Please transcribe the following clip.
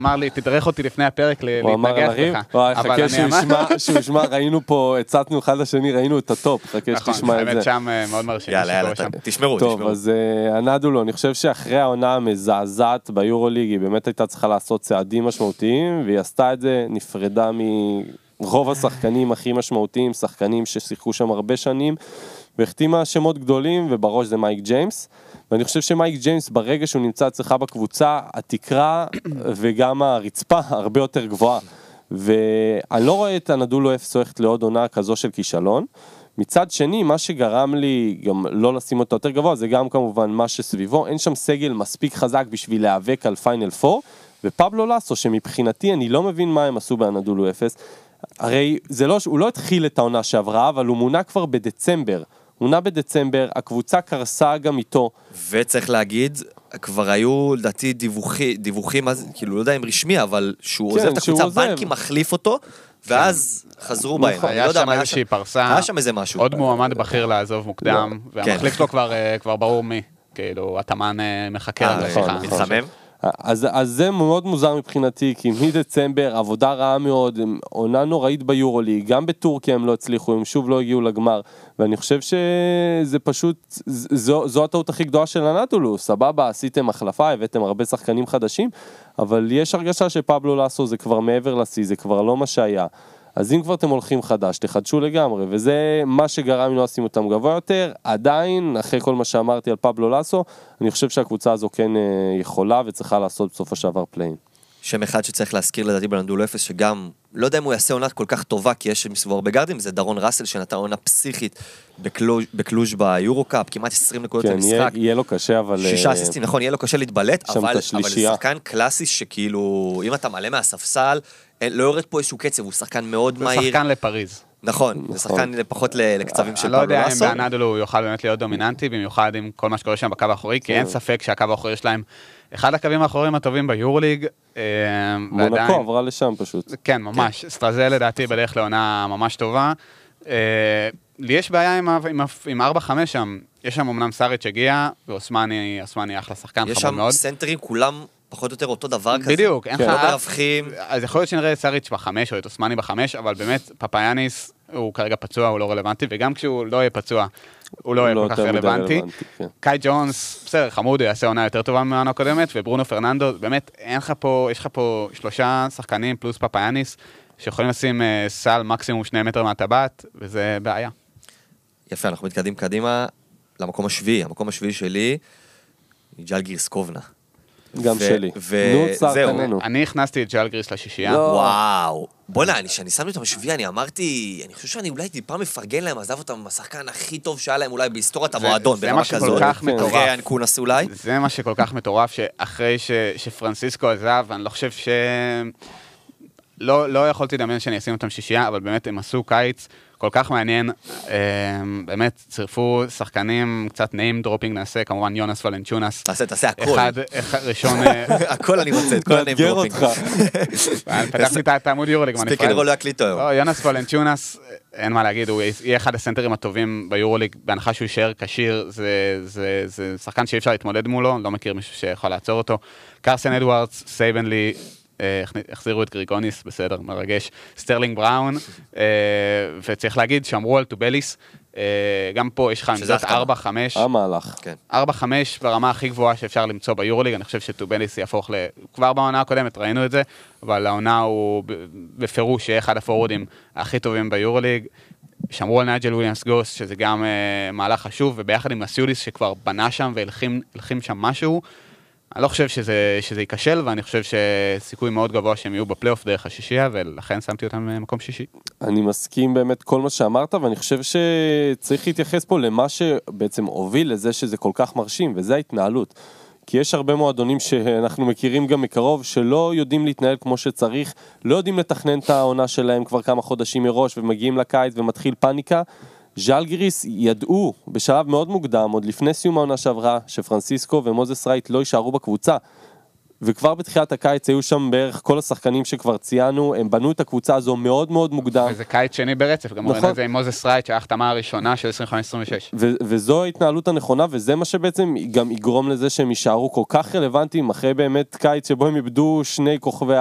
אמר לי, תדרך אותי לפני הפרק להתנגח לך. חכה שהוא ישמע, ראינו פה, הצעתנו אחד לשני, ראינו את הטופ, חכה שתשמע את זה. נכון, האמת שם מאוד מרשים. יאללה, תשמרו. טוב, אז הנדולו, אני חושב שאחרי העונה המזעזעת ביורוליג, היא באמת הייתה צריכה לעשות צעדים משמעותיים, והיא עשתה את זה, נפרדה מרוב השחקנים הכי משמעותיים, שחקנים ששיחקו שם הרבה שנים, והחתימה שמות גדולים, ובראש זה מייק ג'יימס. ואני חושב שמייק ג'יימס ברגע שהוא נמצא אצלך בקבוצה, התקרה וגם הרצפה הרבה יותר גבוהה. ואני לא רואה את הנדולו אפס הולכת לעוד עונה כזו של כישלון. מצד שני, מה שגרם לי גם לא לשים אותו יותר גבוה, זה גם כמובן מה שסביבו. אין שם סגל מספיק חזק בשביל להיאבק על פיינל 4, ופבלו לסו, שמבחינתי אני לא מבין מה הם עשו בהנדולו אפס. הרי הוא לא התחיל את העונה שעברה, אבל הוא מונה כבר בדצמבר. הקבוצה קרסה גם איתו. וצריך להגיד, כבר היו לדעתי דיווחים, כאילו לא יודע אם רשמי, אבל שהוא עוזב את הקבוצה, בנקי מחליף אותו, ואז חזרו בהם. היה שם איזושהי פרסה, היה שם איזה משהו. עוד מועמד בכיר לעזוב מוקדם, והמחליף שלו כבר ברור מי, כאילו, התאמן מחכה לשיחה. מתחמם? אז זה מאוד מוזר מבחינתי, כי מדצמבר עבודה רעה מאוד, עונה נוראית ביורוליג, גם בטורקיה הם לא הצליחו, הם שוב לא הגיעו לגמר, ואני חושב שזה פשוט, זו הטעות הכי גדולה של הנדולו, סבבה, עשיתם החלפה, הבאתם הרבה שחקנים חדשים, אבל יש הרגשה שפבלו לסו זה כבר מעבר לשיא, זה כבר לא מה שהיה. אז אם כבר אתם הולכים חדש, תחדשו לגמרי, וזה מה שגרם לא לשים אותם גבוה יותר. עדיין, אחרי כל מה שאמרתי על פבלו לסו, אני חושב שהקבוצה הזו כן יכולה וצריכה לעשות בסוף השעבר פליין. שם אחד שצריך להזכיר לדעתי בנדולו אפס, שגם, לא יודע אם הוא יעשה עונה כל כך טובה, כי יש מסביבו הרבה גארדים, זה דרון ראסל שנתן עונה פסיכית בקלוז' ביורוקאפ, כמעט 20 נקודות למשחק. יהיה לו קשה, אבל... 6 אסיסטים, נכון, יהיה לו קשה להתבלט, אבל זה שחקן קלאסי שכאילו, אם אתה מלא מהספסל, לא יורד פה איזשהו קצב, הוא שחקן מאוד מהיר. זה שחקן לפריז. נכון, זה שחקן פחות לקצבים של פבלו לסו. פבלו אני לא יודע אם בהנדולו הוא יוכל באמת להיות דומיננטי, במיוחד עם כל מה שקורה שם בקו האחורי, כי אין ספק שהקו האחורי שלהם אחד הקווים האחוריים הטובים ביורוליג. מונקו עברה לשם פשוט. כן, ממש. סטרזל לדעתי בדרך לעונה ממש טובה. לי יש בעיה עם 4-5 שם. יש שם אמנם סאריץ' הגיע, ואוסמני אחלה שחקן, חמוד מאוד. יש שם סנטרים כולם פחות או יותר אותו דבר כזה. בדיוק. אין לך לא מרווחים. אז יכול להיות שנראה סאריץ' ב5 או את אוסמני ב5, אבל באמת פפאיאניס הוא כרגע פצוע, הוא לא רלוונטי, וגם כשהוא לא יהיה פצוע, הוא לא יהיה כל כך רלוונטי. קאי ג'ונס, בסדר, חמוד, יעשה עונה יותר טובה מהעונה הקודמת, וברונו פרננדו, באמת, יש לך פה 3 שחקנים פלוס פפאיאניס, שיכולים לשים סל מקסימום 2 מטר מהטבעת, וזה בעיה. יפה, אנחנו מתקדים קדימה למקום השביעי. המקום השביעי שלי, ג'לגיריס קובנה. גם שלי. וזהו. אני הכנסתי את ג'לגיריס לשישייה. וואו. בוא'נה, כשאני שמתי אותם בשביעי, אני חושב שאני אולי טיפה מפרגן להם, עזב אותם השחקן הכי טוב שהיה להם אולי בהיסטוריית המועדון, ברמה כזאת. אחרי אנקונס אולי. זה מה שכל כך מטורף, שאחרי שפרנסיסקו עזב, אני לא חושב לא יכולתי לדמיין שאני אשים אותם שישייה, אבל באמת הם עשו קיץ כל כך מעניין, באמת צירפו שחקנים, קצת name dropping נעשה, כמובן יונס ולנצ'ונס. תעשה הכל. ראשון... הכל אני רוצה, את כל ה-name dropping. פתחתי את העמוד יורוליג. ספיק אנד רול לא יקליטו היום. יונס ולנצ'ונס, אין מה להגיד, הוא יהיה אחד הסנטרים הטובים ביורוליג, בהנחה שהוא יישאר כשיר, זה שחקן שאי אפשר להתמודד מולו, לא מכיר מישהו שיכול לעצור אותו. קרסן אדוארדס, סייבנלי, החזירו את גריגוניס, בסדר, מרגש, סטרלינג בראון, וצריך להגיד שאמרו על טובליס, גם פה יש לך עמדת 4-5, המהלך. 4-5 ברמה הכי גבוהה שאפשר למצוא ביורוליג, אני חושב שטובליס יהפוך כבר בעונה הקודמת, ראינו את זה, אבל העונה הוא בפירוש שיהיה אחד הפורורדים הכי טובים ביורוליג, שמרו על נאג'ל וויליאמס גוס, שזה גם מהלך חשוב, וביחד עם הסיוליס שכבר בנה שם והלחים שם משהו, אני לא חושב שזה ייכשל, ואני חושב שסיכוי מאוד גבוה שהם יהיו בפלייאוף דרך השישייה, ולכן שמתי אותם במקום שישי. אני מסכים באמת כל מה שאמרת, ואני חושב שצריך להתייחס פה למה שבעצם הוביל לזה שזה כל כך מרשים, וזה ההתנהלות. כי יש הרבה מועדונים שאנחנו מכירים גם מקרוב, שלא יודעים להתנהל כמו שצריך, לא יודעים לתכנן את העונה שלהם כבר כמה חודשים מראש, ומגיעים לקיץ ומתחיל פאניקה. ז'אלגיריס ידעו בשלב מאוד מוקדם, עוד לפני סיום העונה שעברה, שפרנסיסקו ומוזס רייט לא יישארו בקבוצה. וכבר בתחילת הקיץ היו שם בערך כל השחקנים שכבר ציינו, הם בנו את הקבוצה הזו מאוד מאוד מוקדם. וזה קיץ שני ברצף, גם רואים את זה עם מוזס רייט, שההחתמה הראשונה של 25-26. וזו ההתנהלות הנכונה, וזה מה שבעצם גם יגרום לזה שהם יישארו כל כך רלוונטיים, אחרי באמת קיץ שבו הם איבדו שני כוכבי